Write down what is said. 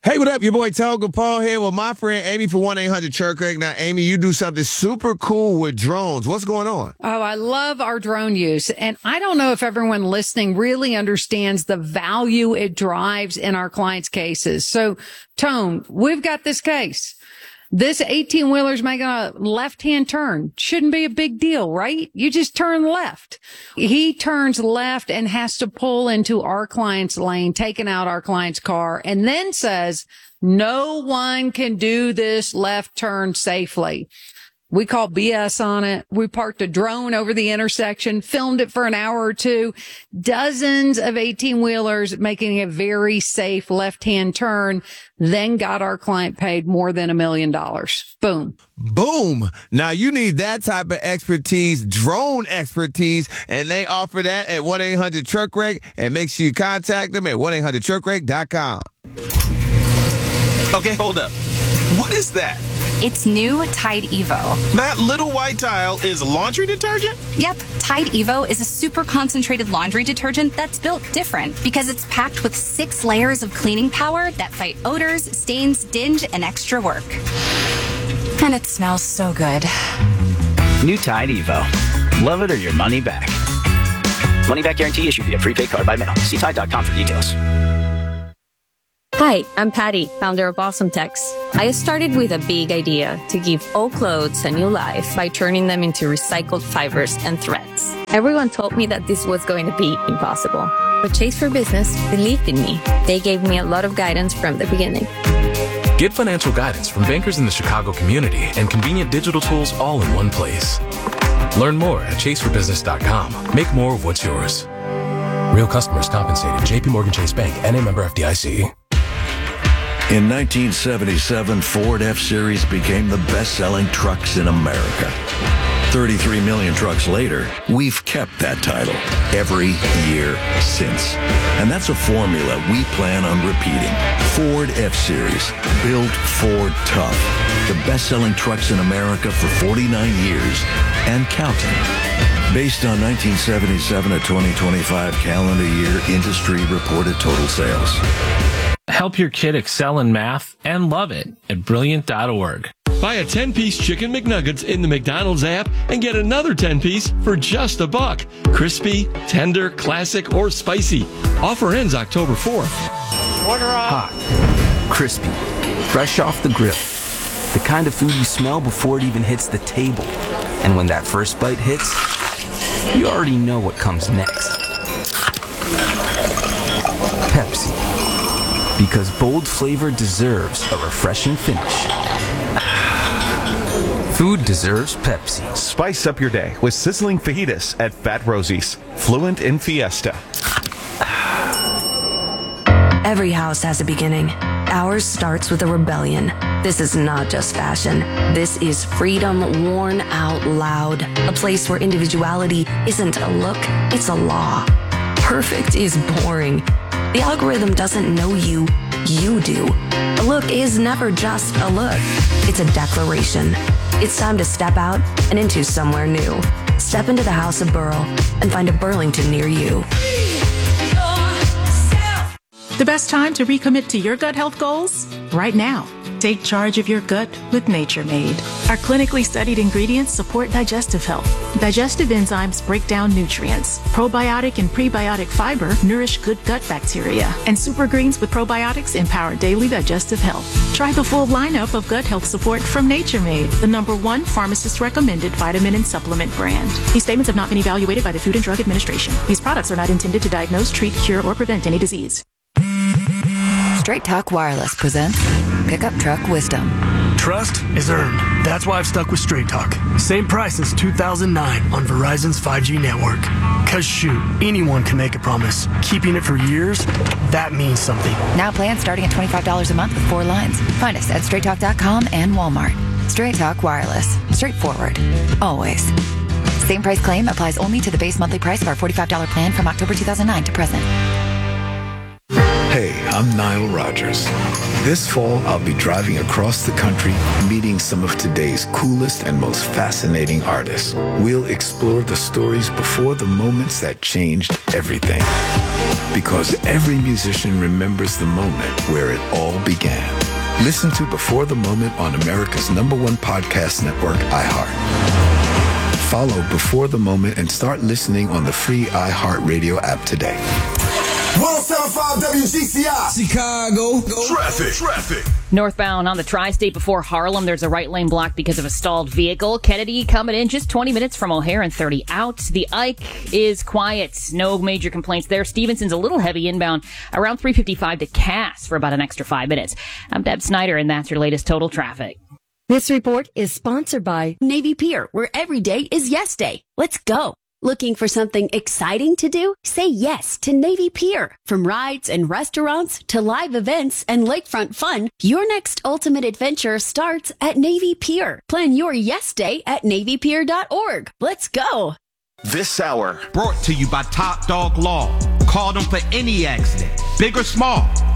Hey, what up? Your boy Toga Paul here with my friend Amy for 1-800-CHURCH. Now, Amy, you do something super cool with drones. What's going on? Oh, I love our drone use. And I don't know if everyone listening really understands the value it drives in our clients' cases. So, Tone, we've got this case. This 18-wheeler's making a left-hand turn. Shouldn't be a big deal, right? You just turn left. He turns left and has to pull into our client's lane, taking out our client's car, and then says, no one can do this left turn safely. We call BS on it. We parked a drone over the intersection, filmed it for an hour or two. Dozens of 18-wheelers making a very safe left-hand turn, then got our client paid more than $1 million. Boom. Boom. Now, you need that type of expertise, drone expertise, and they offer that at 1-800-CHURCH. And make sure you contact them at 1-800-CHURCH.com. Okay, hold up. What is that? It's new Tide Evo. That little white tile is laundry detergent? Yep, Tide Evo is a super concentrated laundry detergent that's built different because it's packed with 6 layers of cleaning power that fight odors, stains, dinge, and extra work. And it smells so good. New Tide Evo. Love it or your money back. Money back guarantee issued via prepaid card by mail. See Tide.com for details. Hi, I'm Patty, founder of Awesome Tex. I started with a big idea to give old clothes a new life by turning them into recycled fibers and threads. Everyone told me that this was going to be impossible. But Chase for Business believed in me. They gave me a lot of guidance from the beginning. Get financial guidance from bankers in the Chicago community and convenient digital tools all in one place. Learn more at chaseforbusiness.com. Make more of what's yours. Real customers compensated. JPMorgan Chase Bank, N.A. member FDIC. In 1977, Ford F-Series became the best-selling trucks in America. 33 million trucks later, we've kept that title every year since. And that's a formula we plan on repeating. Ford F-Series, built Ford tough. The best-selling trucks in America for 49 years and counting. Based on 1977 to 2025 calendar year industry reported total sales. Help your kid excel in math and love it at Brilliant.org. Buy a 10-piece Chicken McNuggets in the McDonald's app and get another 10-piece for just $1. Crispy, tender, classic, or spicy. Offer ends October 4th. Order up. Hot, crispy, fresh off the grill. The kind of food you smell before it even hits the table. And when that first bite hits, you already know what comes next. Pepsi. Because bold flavor deserves a refreshing finish. Food deserves Pepsi. Spice up your day with sizzling fajitas at Fat Rosie's. Fluent in Fiesta. Every house has a beginning. Ours starts with a rebellion. This is not just fashion. This is freedom worn out loud. A place where individuality isn't a look, it's a law. Perfect is boring. The algorithm doesn't know you, you do. A look is never just a look. It's a declaration. It's time to step out and into somewhere new. Step into the House of Burl and find a Burlington near you. The best time to recommit to your gut health goals? Right now. Take charge of your gut with Nature Made. Our clinically studied ingredients support digestive health. Digestive enzymes break down nutrients. Probiotic and prebiotic fiber nourish good gut bacteria. And super greens with probiotics empower daily digestive health. Try the full lineup of gut health support from Nature Made, the #1 pharmacist-recommended vitamin and supplement brand. These statements have not been evaluated by the Food and Drug Administration. These products are not intended to diagnose, treat, cure, or prevent any disease. Straight Talk Wireless presents Pickup Truck Wisdom. Trust is earned. That's why I've stuck with Straight Talk. Same price as 2009 on Verizon's 5G network. Cause shoot, anyone can make a promise. Keeping it for years, that means something. Now plans starting at $25 a month with 4 lines. Find us at straighttalk.com and Walmart. Straight Talk Wireless. Straightforward. Always. Same price claim applies only to the base monthly price of our $45 plan from October 2009 to present. Hey, I'm Nile Rodgers. This fall, I'll be driving across the country, meeting some of today's coolest and most fascinating artists. We'll explore the stories before the moments that changed everything. Because every musician remembers the moment where it all began. Listen to Before the Moment on America's #1 podcast network, iHeart. Follow Before the Moment and start listening on the free iHeartRadio app today. 107.5 WGCI. Chicago. Traffic. Northbound on the Tri-State before Harlem, there's a right lane blocked because of a stalled vehicle. Kennedy coming in just 20 minutes from O'Hare and 30 out. The Ike is quiet. No major complaints there. Stevenson's a little heavy inbound around 355 to Cass for about an extra 5 minutes. I'm Deb Snyder, and that's your latest total traffic. This report is sponsored by Navy Pier, where every day is yes day. Let's go. Looking for something exciting to do? Say yes to Navy Pier. From rides and restaurants to live events and lakefront fun, your next ultimate adventure starts at Navy Pier. Plan your yes day at NavyPier.org. Let's go. This hour brought to you by Top Dog Law. Call them for any accident, big or small.